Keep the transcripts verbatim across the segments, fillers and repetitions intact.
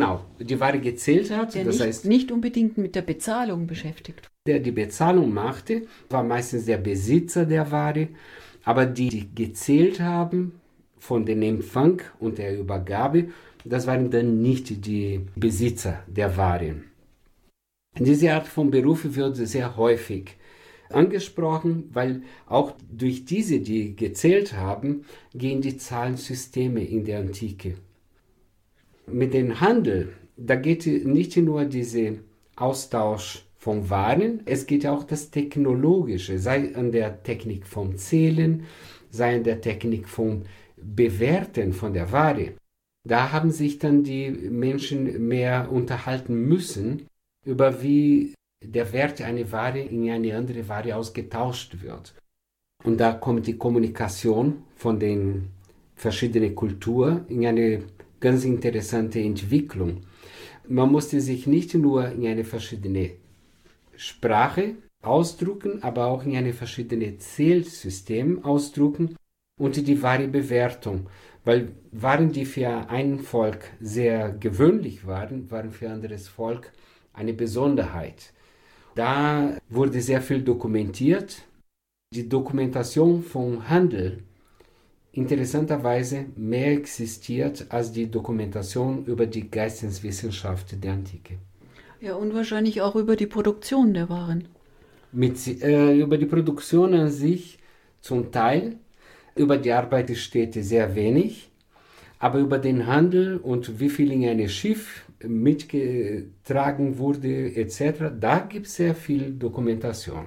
Genau, die Ware gezählt hat. Der das nicht, heißt, nicht unbedingt mit der Bezahlung beschäftigt. der die Bezahlung machte, war meistens der Besitzer der Ware, aber die, die gezählt haben von dem Empfang und der Übergabe, das waren dann nicht die Besitzer der Ware. Diese Art von Beruf wird sehr häufig angesprochen, weil auch durch diese, die gezählt haben, gehen die Zahlensysteme in der Antike. Mit dem Handel, da geht nicht nur dieser Austausch von Waren, es geht auch das Technologische, sei an der Technik vom Zählen, sei an der Technik vom Bewerten von der Ware. Da haben sich dann die Menschen mehr unterhalten müssen, über wie der Wert einer Ware in eine andere Ware ausgetauscht wird. Und da kommt die Kommunikation von den verschiedenen Kulturen in eine ganz interessante Entwicklung. Man musste sich nicht nur in eine verschiedene Sprache ausdrucken, aber auch in eine verschiedene Zählsystem ausdrucken und die Ware Bewertung. Weil Waren, die für ein Volk sehr gewöhnlich waren, waren für ein anderes Volk eine Besonderheit. Da wurde sehr viel dokumentiert. Die Dokumentation vom Handel interessanterweise mehr existiert als die Dokumentation über die Geisteswissenschaft der Antike. Ja, und wahrscheinlich auch über die Produktion der Waren. Mit, äh, über die Produktion an sich zum Teil, über die Arbeit steht sehr wenig, aber über den Handel und wie viel in einem Schiff mitgetragen wurde et cetera, da gibt es sehr viel Dokumentation.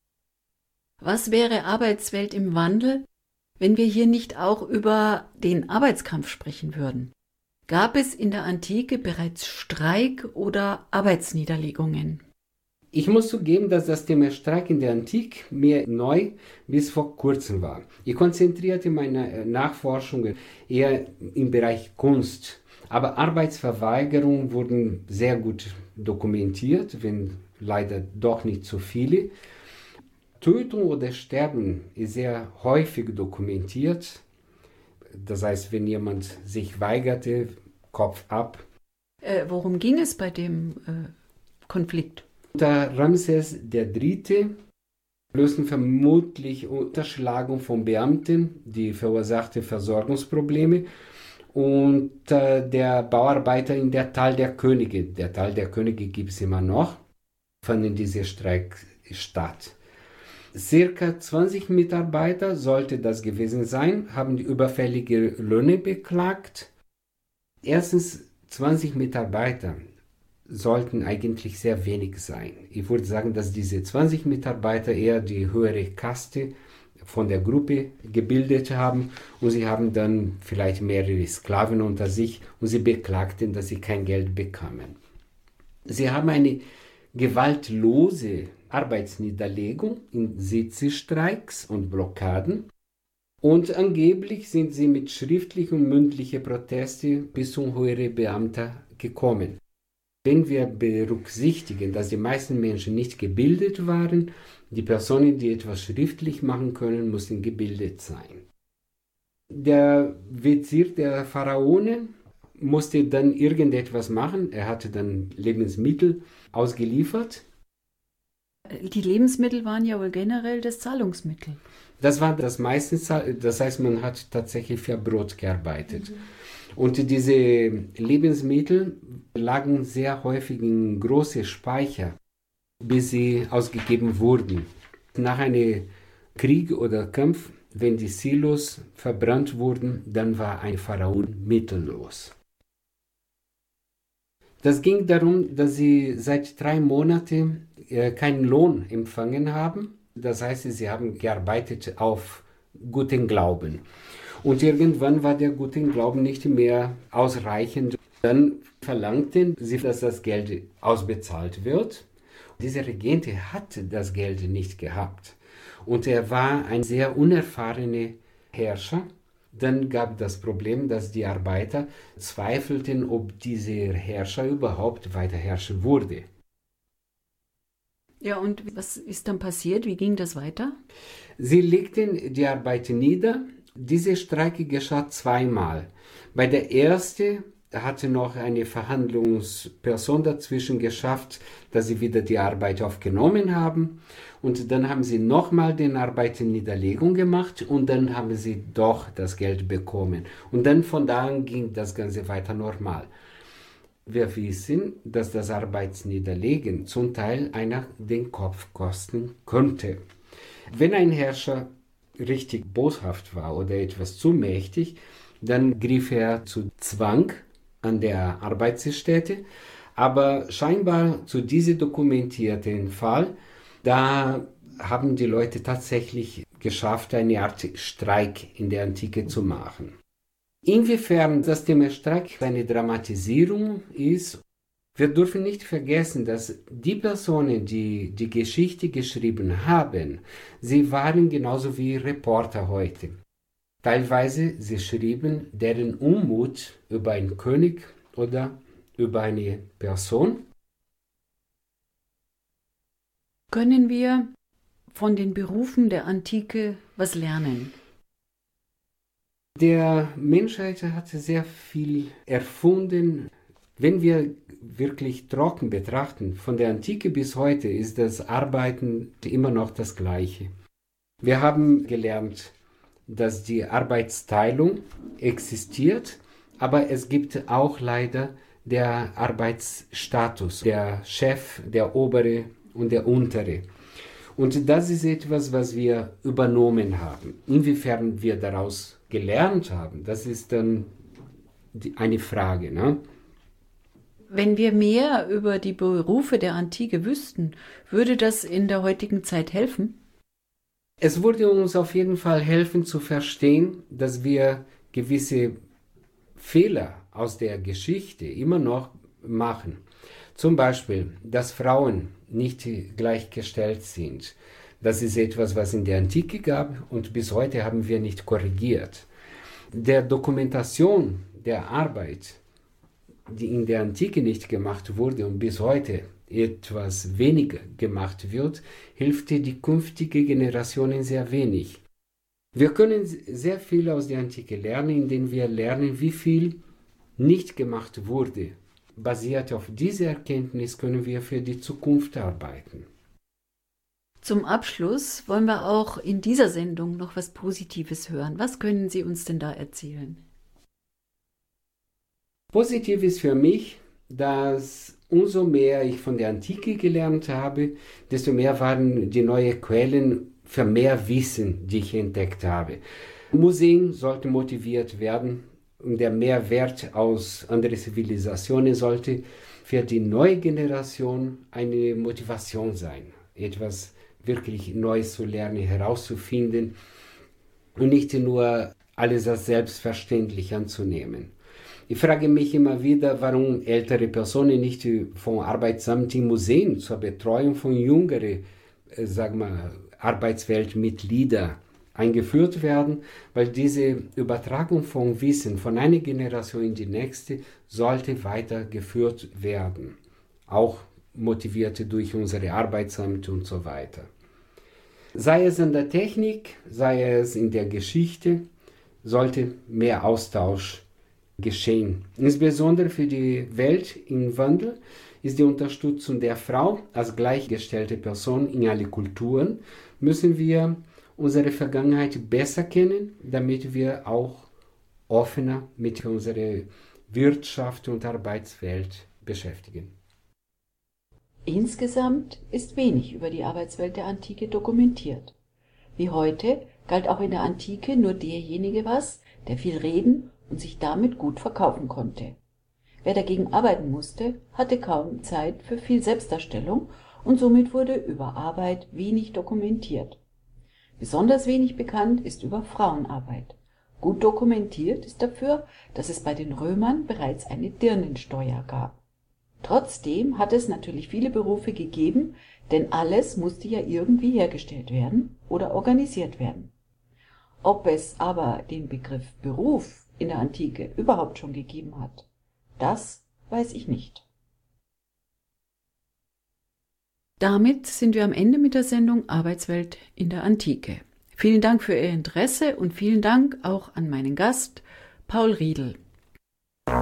Was wäre Arbeitswelt im Wandel, wenn wir hier nicht auch über den Arbeitskampf sprechen würden? Gab es in der Antike bereits Streik oder Arbeitsniederlegungen? Ich muss zugeben, dass das Thema Streik in der Antike mir neu bis vor kurzem war. Ich konzentrierte meine Nachforschungen eher im Bereich Kunst, aber Arbeitsverweigerungen wurden sehr gut dokumentiert, wenn leider doch nicht so viele. Tötung oder Sterben ist sehr häufig dokumentiert. Das heißt, wenn jemand sich weigerte, Kopf ab. Äh, worum ging es bei dem äh, Konflikt? Unter Ramses der Dritte lösten vermutlich Unterschlagung von Beamten, die verursachte Versorgungsprobleme, und äh, der Bauarbeiter in der Tal der Könige, der Tal der Könige gibt es immer noch, fanden diese Streik statt. Circa zwanzig Mitarbeiter sollte das gewesen sein, haben die überfällige Löhne beklagt. Erstens, zwanzig Mitarbeiter sollten eigentlich sehr wenig sein. Ich würde sagen, dass diese zwanzig Mitarbeiter eher die höhere Kaste von der Gruppe gebildet haben und sie haben dann vielleicht mehrere Sklaven unter sich und sie beklagten, dass sie kein Geld bekamen. Sie haben eine gewaltlose Arbeitsniederlegung in Sitzstreiks und Blockaden und angeblich sind sie mit schriftlichen und mündlichen Protesten bis zum höheren Beamter gekommen. Wenn wir berücksichtigen, dass die meisten Menschen nicht gebildet waren, die Personen, die etwas schriftlich machen können, müssen gebildet sein. Der Wesir der Pharaonen musste dann irgendetwas machen. Er hatte dann Lebensmittel ausgeliefert. Die Lebensmittel waren ja wohl generell das Zahlungsmittel. Das war das meiste, das heißt, man hat tatsächlich für Brot gearbeitet. Mhm. Und diese Lebensmittel lagen sehr häufig in große Speicher, bis sie ausgegeben wurden. Nach einem Krieg oder Kampf, wenn die Silos verbrannt wurden, dann war ein Pharaon mittellos. Das ging darum, dass sie seit drei Monaten äh, keinen Lohn empfangen haben. Das heißt, sie haben gearbeitet auf guten Glauben. Und irgendwann war der gute Glauben nicht mehr ausreichend. Dann verlangten sie, dass das Geld ausbezahlt wird. Dieser Regent hatte das Geld nicht gehabt. Und er war ein sehr unerfahrener Herrscher. Dann gab das Problem, dass die Arbeiter zweifelten, ob dieser Herrscher überhaupt weiter herrschen würde. Ja, und was ist dann passiert? Wie ging das weiter? Sie legten die Arbeit nieder. Diese Streik geschah zweimal. Bei der ersten hatte noch eine Verhandlungsperson dazwischen geschafft, dass sie wieder die Arbeit aufgenommen haben. Und dann haben sie nochmal den Arbeitsniederlegung gemacht und dann haben sie doch das Geld bekommen. Und dann von da an ging das Ganze weiter normal. Wir wissen, dass das Arbeitsniederlegen zum Teil einer den Kopf kosten könnte. Wenn ein Herrscher richtig boshaft war oder etwas zu mächtig, dann griff er zu Zwang an der Arbeitsstätte, aber scheinbar zu diesem dokumentierten Fall, da haben die Leute tatsächlich geschafft, eine Art Streik in der Antike zu machen. Inwiefern das Thema Streik eine Dramatisierung ist, wir dürfen nicht vergessen, dass die Personen, die die Geschichte geschrieben haben, sie waren genauso wie Reporter heute. Teilweise sie schrieben deren Unmut über einen König oder über eine Person. Können wir von den Berufen der Antike was lernen? Der Menschheit hat sehr viel erfunden. Wenn wir wirklich trocken betrachten, von der Antike bis heute ist das Arbeiten immer noch das Gleiche. Wir haben gelernt, dass die Arbeitsteilung existiert, aber es gibt auch leider der Arbeitsstatus, der Chef, der Obere und der Untere. Und das ist etwas, was wir übernommen haben. Inwiefern wir daraus gelernt haben, das ist dann die, eine Frage, ne? Wenn wir mehr über die Berufe der Antike wüssten, würde das in der heutigen Zeit helfen? Es würde uns auf jeden Fall helfen zu verstehen, dass wir gewisse Fehler aus der Geschichte immer noch machen. Zum Beispiel, dass Frauen nicht gleichgestellt sind. Das ist etwas, was in der Antike gab und bis heute haben wir nicht korrigiert. Der Dokumentation der Arbeit, die in der Antike nicht gemacht wurde und bis heute etwas weniger gemacht wird, hilft die künftige Generationen sehr wenig. Wir können sehr viel aus der Antike lernen, indem wir lernen, wie viel nicht gemacht wurde. Basiert auf dieser Erkenntnis können wir für die Zukunft arbeiten. Zum Abschluss wollen wir auch in dieser Sendung noch was Positives hören. Was können Sie uns denn da erzählen? Positiv ist für mich, dass umso mehr ich von der Antike gelernt habe, desto mehr waren die neuen Quellen für mehr Wissen, die ich entdeckt habe. Museen sollten motiviert werden und der Mehrwert aus anderen Zivilisationen sollte für die neue Generation eine Motivation sein, etwas wirklich Neues zu lernen, herauszufinden und nicht nur alles als selbstverständlich anzunehmen. Ich frage mich immer wieder, warum ältere Personen nicht vom Arbeitsamt in Museen zur Betreuung von jüngeren, äh, sagen wir, Arbeitsweltmitgliedern eingeführt werden, weil diese Übertragung von Wissen von einer Generation in die nächste sollte weitergeführt werden, auch motiviert durch unsere Arbeitsamt und so weiter. Sei es in der Technik, sei es in der Geschichte, sollte mehr Austausch geschehen. Insbesondere für die Welt im Wandel ist die Unterstützung der Frau als gleichgestellte Person in alle Kulturen, müssen wir unsere Vergangenheit besser kennen, damit wir auch offener mit unserer Wirtschaft und Arbeitswelt beschäftigen. Insgesamt ist wenig über die Arbeitswelt der Antike dokumentiert. Wie heute galt auch in der Antike nur derjenige was, der viel reden und sich damit gut verkaufen konnte. Wer dagegen arbeiten musste, hatte kaum Zeit für viel Selbstdarstellung und somit wurde über Arbeit wenig dokumentiert. Besonders wenig bekannt ist über Frauenarbeit. Gut dokumentiert ist dafür, dass es bei den Römern bereits eine Dirnensteuer gab. Trotzdem hat es natürlich viele Berufe gegeben, denn alles musste ja irgendwie hergestellt werden oder organisiert werden. Ob es aber den Begriff Beruf in der Antike überhaupt schon gegeben hat, das weiß ich nicht. Damit sind wir am Ende mit der Sendung Arbeitswelt in der Antike. Vielen Dank für Ihr Interesse und vielen Dank auch an meinen Gast, Paul Riedl.